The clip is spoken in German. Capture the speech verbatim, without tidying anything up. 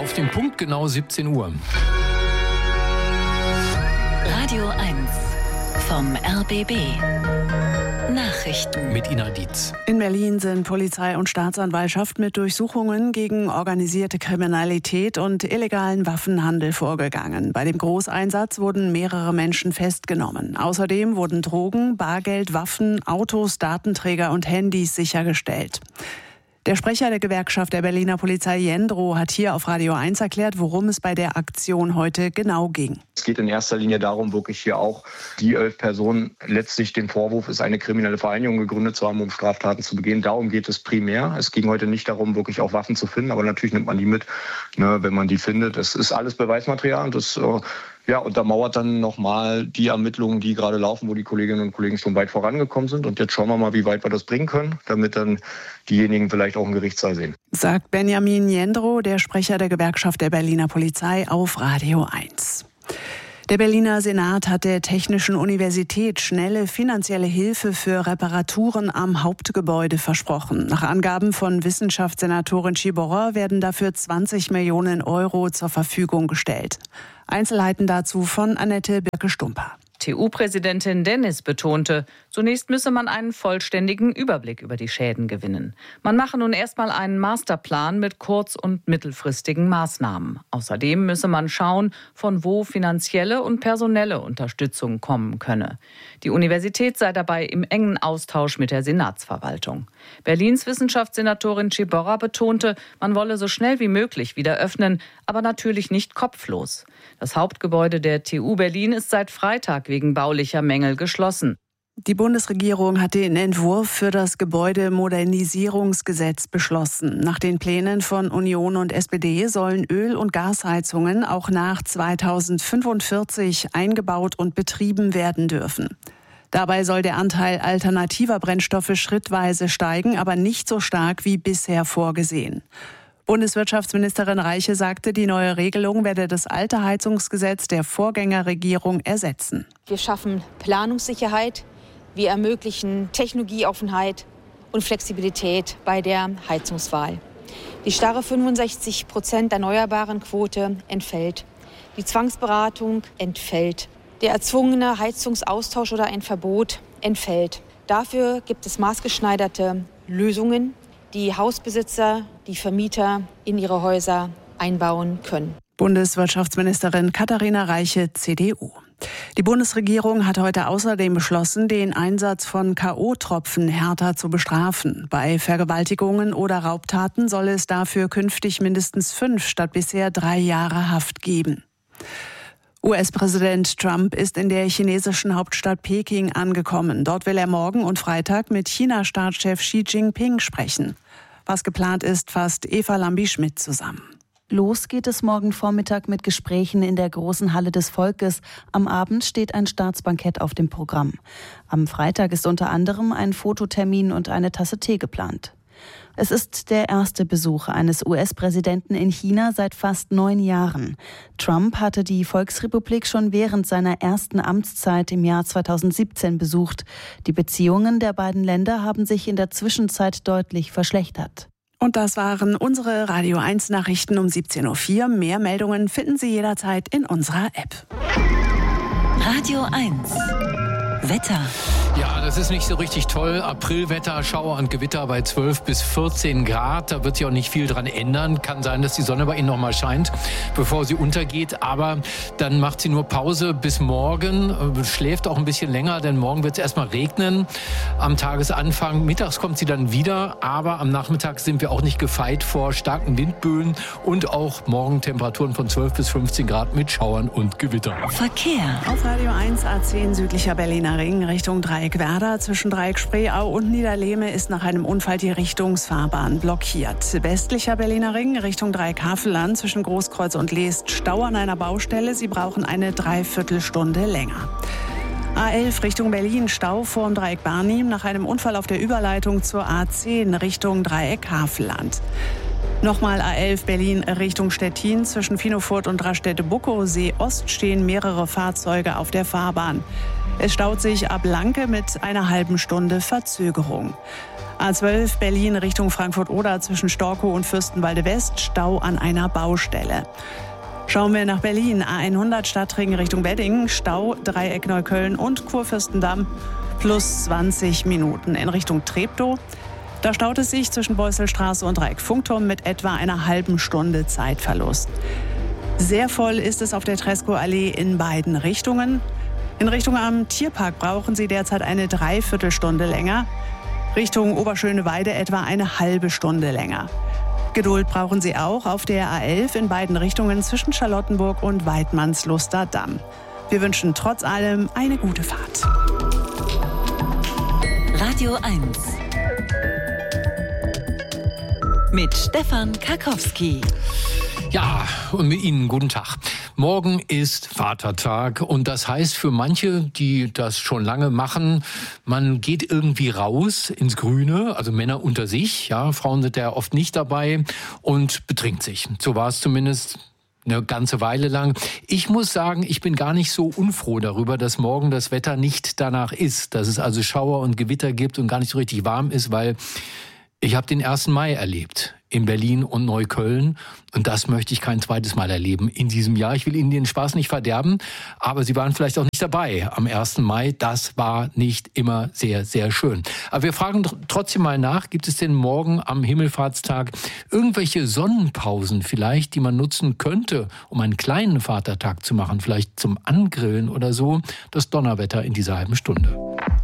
Auf den Punkt genau siebzehn Uhr. Radio eins vom R B B. Nachrichten mit Ina Dietz. In Berlin sind Polizei und Staatsanwaltschaft mit Durchsuchungen gegen organisierte Kriminalität und illegalen Waffenhandel vorgegangen. Bei dem Großeinsatz wurden mehrere Menschen festgenommen. Außerdem wurden Drogen, Bargeld, Waffen, Autos, Datenträger und Handys sichergestellt. Der Sprecher der Gewerkschaft der Berliner Polizei Jendro hat hier auf Radio eins erklärt, worum es bei der Aktion heute genau ging. Es geht in erster Linie darum, wirklich hier auch die elf Personen, letztlich den Vorwurf ist, eine kriminelle Vereinigung gegründet zu haben, um Straftaten zu begehen. Darum geht es primär. Es ging heute nicht darum, wirklich auch Waffen zu finden, aber natürlich nimmt man die mit, ne, wenn man die findet. Es ist alles Beweismaterial und das äh, ja, untermauert dann nochmal die Ermittlungen, die gerade laufen, wo die Kolleginnen und Kollegen schon weit vorangekommen sind. Und jetzt schauen wir mal, wie weit wir das bringen können, damit dann diejenigen vielleicht auch im Gerichtssaal sehen. Sagt Benjamin Jendro, der Sprecher der Gewerkschaft der Berliner Polizei, auf Radio eins. Der Berliner Senat hat der Technischen Universität schnelle finanzielle Hilfe für Reparaturen am Hauptgebäude versprochen. Nach Angaben von Wissenschaftssenatorin Schiborra werden dafür zwanzig Millionen Euro zur Verfügung gestellt. Einzelheiten dazu von Annette Birke-Stumper. T U-Präsidentin Dennis betonte, zunächst müsse man einen vollständigen Überblick über die Schäden gewinnen. Man mache nun erstmal einen Masterplan mit kurz- und mittelfristigen Maßnahmen. Außerdem müsse man schauen, von wo finanzielle und personelle Unterstützung kommen könne. Die Universität sei dabei im engen Austausch mit der Senatsverwaltung. Berlins Wissenschaftssenatorin Schiborra betonte, man wolle so schnell wie möglich wieder öffnen, aber natürlich nicht kopflos. Das Hauptgebäude der T U Berlin ist seit Freitag wegen baulicher Mängel geschlossen. Die Bundesregierung hat den Entwurf für das Gebäudemodernisierungsgesetz beschlossen. Nach den Plänen von Union und S P D sollen Öl- und Gasheizungen auch nach zweitausendfünfundvierzig eingebaut und betrieben werden dürfen. Dabei soll der Anteil alternativer Brennstoffe schrittweise steigen, aber nicht so stark wie bisher vorgesehen. Bundeswirtschaftsministerin Reiche sagte, die neue Regelung werde das alte Heizungsgesetz der Vorgängerregierung ersetzen. Wir schaffen Planungssicherheit, wir ermöglichen Technologieoffenheit und Flexibilität bei der Heizungswahl. Die starre fünfundsechzig Prozent erneuerbaren Quote entfällt. Die Zwangsberatung entfällt. Der erzwungene Heizungsaustausch oder ein Verbot entfällt. Dafür gibt es maßgeschneiderte Lösungen, die Hausbesitzer, die Vermieter in ihre Häuser einbauen können. Bundeswirtschaftsministerin Katharina Reiche, C D U. Die Bundesregierung hat heute außerdem beschlossen, den Einsatz von K O-Tropfen härter zu bestrafen. Bei Vergewaltigungen oder Raubtaten soll es dafür künftig mindestens fünf statt bisher drei Jahre Haft geben. U S-Präsident Trump ist in der chinesischen Hauptstadt Peking angekommen. Dort will er morgen und Freitag mit China-Staatschef Xi Jinping sprechen. Was geplant ist, fasst Eva Lambi-Schmidt zusammen. Los geht es morgen Vormittag mit Gesprächen in der großen Halle des Volkes. Am Abend steht ein Staatsbankett auf dem Programm. Am Freitag ist unter anderem ein Fototermin und eine Tasse Tee geplant. Es ist der erste Besuch eines U S-Präsidenten in China seit fast neun Jahren. Trump hatte die Volksrepublik schon während seiner ersten Amtszeit im Jahr zweitausendsiebzehn besucht. Die Beziehungen der beiden Länder haben sich in der Zwischenzeit deutlich verschlechtert. Und das waren unsere Radio eins Nachrichten um siebzehn Uhr vier. Mehr Meldungen finden Sie jederzeit in unserer App. Radio eins. Wetter. Ja, das ist nicht so richtig toll. Aprilwetter, Schauer und Gewitter bei zwölf bis vierzehn Grad. Da wird sich auch nicht viel dran ändern. Kann sein, dass die Sonne bei Ihnen noch mal scheint, bevor sie untergeht. Aber dann macht sie nur Pause bis morgen. Schläft auch ein bisschen länger, denn morgen wird es erstmal regnen. Am Tagesanfang, mittags kommt sie dann wieder. Aber am Nachmittag sind wir auch nicht gefeit vor starken Windböen. Und auch morgen Temperaturen von zwölf bis fünfzehn Grad mit Schauern und Gewitter. Verkehr. Auf Radio eins A zehn südlicher Berliner Ring Richtung Dreieck Werder. Zwischen Dreieck Spreeau und Niederlehme ist nach einem Unfall die Richtungsfahrbahn blockiert. Westlicher Berliner Ring Richtung Dreieck Havelland zwischen Großkreuz und Leest Stau an einer Baustelle. Sie brauchen eine Dreiviertelstunde länger. A elf Richtung Berlin, Stau vorm Dreieck Barnim nach einem Unfall auf der Überleitung zur A zehn Richtung Dreieck Havelland. Nochmal A elf Berlin Richtung Stettin. Zwischen Finofurt und Rastede-Buckow See Ost stehen mehrere Fahrzeuge auf der Fahrbahn. Es staut sich ab Lanke mit einer halben Stunde Verzögerung. A zwölf Berlin Richtung Frankfurt-Oder zwischen Storkow und Fürstenwalde West, Stau an einer Baustelle. Schauen wir nach Berlin. A hundert Stadtring Richtung Wedding, Stau, Dreieck Neukölln und Kurfürstendamm, plus zwanzig Minuten. In Richtung Treptow, da staut es sich zwischen Beusselstraße und Dreieck Funkturm mit etwa einer halben Stunde Zeitverlust. Sehr voll ist es auf der Treskow-Allee in beiden Richtungen. In Richtung am Tierpark brauchen Sie derzeit eine Dreiviertelstunde länger. Richtung Oberschöneweide etwa eine halbe Stunde länger. Geduld brauchen Sie auch auf der A elf in beiden Richtungen zwischen Charlottenburg und Weidmannsluster Damm. Wir wünschen trotz allem eine gute Fahrt. Radio eins mit Stefan Karkowski. Ja, und mit Ihnen guten Tag. Morgen ist Vatertag und das heißt für manche, die das schon lange machen, man geht irgendwie raus ins Grüne, also Männer unter sich, ja, Frauen sind ja oft nicht dabei und betrinkt sich. So war es zumindest eine ganze Weile lang. Ich muss sagen, ich bin gar nicht so unfroh darüber, dass morgen das Wetter nicht danach ist, dass es also Schauer und Gewitter gibt und gar nicht so richtig warm ist, weil ich habe den ersten Mai erlebt in Berlin und Neukölln und das möchte ich kein zweites Mal erleben in diesem Jahr. Ich will Ihnen den Spaß nicht verderben, aber Sie waren vielleicht auch nicht dabei am ersten Mai. Das war nicht immer sehr, sehr schön. Aber wir fragen trotzdem mal nach, gibt es denn morgen am Himmelfahrtstag irgendwelche Sonnenpausen vielleicht, die man nutzen könnte, um einen kleinen Vatertag zu machen, vielleicht zum Angrillen oder so? Das Donnerwetter in dieser halben Stunde.